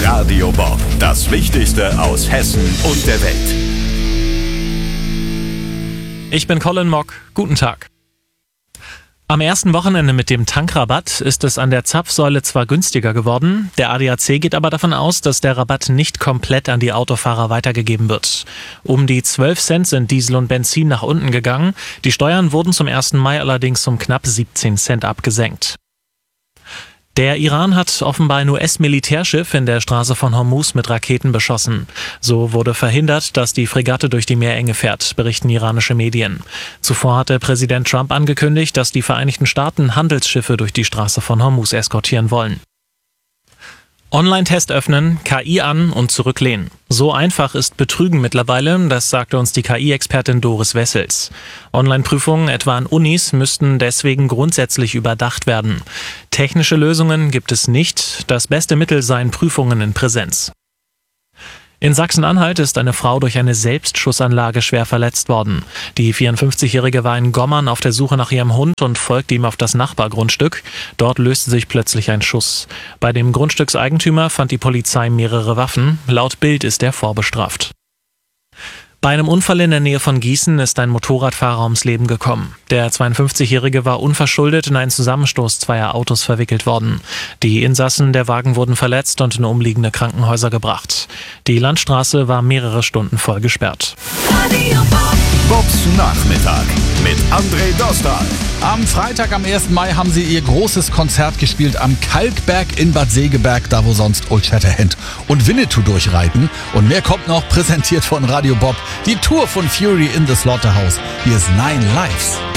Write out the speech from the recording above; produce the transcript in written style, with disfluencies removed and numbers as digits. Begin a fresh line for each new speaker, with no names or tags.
Radio Bob, das Wichtigste aus Hessen und der Welt.
Ich bin Colin Mock. Guten Tag. Am ersten Wochenende mit dem Tankrabatt ist es an der Zapfsäule zwar günstiger geworden, der ADAC geht aber davon aus, dass der Rabatt nicht komplett an die Autofahrer weitergegeben wird. Um die 12 Cent sind Diesel und Benzin nach unten gegangen, die Steuern wurden zum 1. Mai allerdings um knapp 17 Cent abgesenkt. Der Iran hat offenbar ein US-Militärschiff in der Straße von Hormuz mit Raketen beschossen. So wurde verhindert, dass die Fregatte durch die Meerenge fährt, berichten iranische Medien. Zuvor hatte Präsident Trump angekündigt, dass die Vereinigten Staaten Handelsschiffe durch die Straße von Hormuz eskortieren wollen. Online-Test öffnen, KI an und zurücklehnen. So einfach ist Betrügen mittlerweile, das sagte uns die KI-Expertin Doris Wessels. Online-Prüfungen etwa an Unis müssten deswegen grundsätzlich überdacht werden. Technische Lösungen gibt es nicht. Das beste Mittel seien Prüfungen in Präsenz. In Sachsen-Anhalt ist eine Frau durch eine Selbstschussanlage schwer verletzt worden. Die 54-Jährige war in Gommern auf der Suche nach ihrem Hund und folgte ihm auf das Nachbargrundstück. Dort löste sich plötzlich ein Schuss. Bei dem Grundstückseigentümer fand die Polizei mehrere Waffen. Laut Bild ist er vorbestraft. Bei einem Unfall in der Nähe von Gießen ist ein Motorradfahrer ums Leben gekommen. Der 52-Jährige war unverschuldet in einen Zusammenstoß zweier Autos verwickelt worden. Die Insassen der Wagen wurden verletzt und in umliegende Krankenhäuser gebracht. Die Landstraße war mehrere Stunden voll gesperrt.
Bobs Nachmittag mit André Dostal.
Am Freitag, am 1. Mai, haben sie ihr großes Konzert gespielt am Kalkberg in Bad Segeberg, da wo sonst Old Shatterhand und Winnetou durchreiten. Und mehr kommt noch, präsentiert von Radio Bob, die Tour von Fury in the Slaughterhouse. Hier ist 9 Lives.